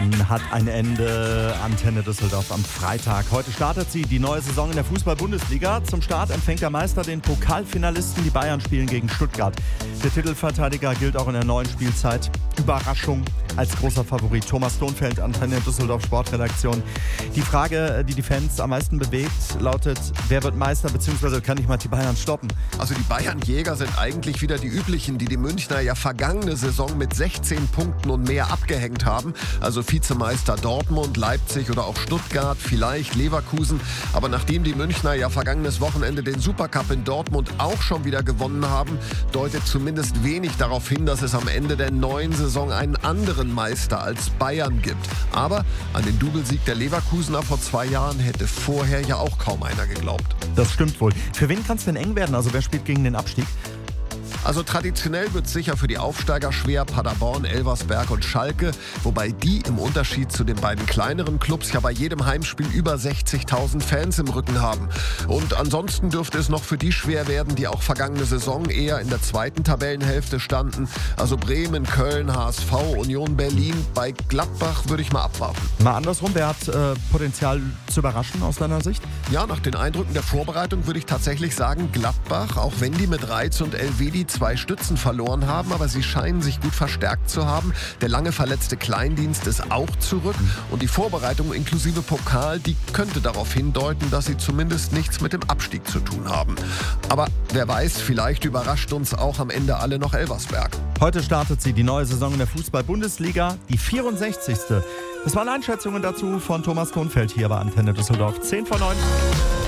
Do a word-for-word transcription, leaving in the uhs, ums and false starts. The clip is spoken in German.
Zeiten hat ein Ende. Antenne Düsseldorf am Freitag. Heute startet sie, die neue Saison in der Fußball-Bundesliga. Zum Start empfängt der Meister den Pokalfinalisten. Die Bayern spielen gegen Stuttgart. Der Titelverteidiger gilt auch in der neuen Spielzeit. Überraschung als großer Favorit. Thomas Dohnfeld, Antenne Düsseldorf Sportredaktion. Die Frage, die die Fans am meisten bewegt, lautet: Wer wird Meister, beziehungsweise kann ich mal die Bayern stoppen? Also die Bayern-Jäger sind eigentlich wieder die üblichen, die die Münchner ja vergangene Saison mit sechzehn Punkten und mehr abgehängt haben. Also Vizemeister Dortmund, Leipzig oder auch Stuttgart, vielleicht Leverkusen. Aber nachdem die Münchner ja vergangenes Wochenende den Supercup in Dortmund auch schon wieder gewonnen haben, deutet zumindest wenig darauf hin, dass es am Ende der neuen Saison einen anderen Meister als Bayern gibt. Aber an den Doublesieg der Leverkusener vor zwei Jahren hätte vorher ja auch kaum einer geglaubt. Das stimmt wohl. Für wen kann es denn eng werden? Also wer spielt gegen den Abstieg? Also traditionell wird es sicher für die Aufsteiger schwer, Paderborn, Elversberg und Schalke, wobei die im Unterschied zu den beiden kleineren Clubs ja bei jedem Heimspiel über sechzigtausend Fans im Rücken haben. Und ansonsten dürfte es noch für die schwer werden, die auch vergangene Saison eher in der zweiten Tabellenhälfte standen. Also Bremen, Köln, H S V, Union Berlin. Bei Gladbach würde ich mal abwarten. Mal andersrum, wer hat äh, Potenzial zu überraschen aus deiner Sicht? Ja, nach den Eindrücken der Vorbereitung würde ich tatsächlich sagen Gladbach, auch wenn die mit Reitz und Elvedi zwei Stützen verloren haben, aber sie scheinen sich gut verstärkt zu haben. Der lange verletzte Kleindienst ist auch zurück und die Vorbereitung inklusive Pokal, die könnte darauf hindeuten, dass sie zumindest nichts mit dem Abstieg zu tun haben. Aber wer weiß, vielleicht überrascht uns auch am Ende alle noch Elversberg. Heute startet sie, die neue Saison in der Fußball-Bundesliga, die vierundsechzigste. Das waren Einschätzungen dazu von Thomas Dohnfeld hier bei Antenne Düsseldorf. zehn vor neun.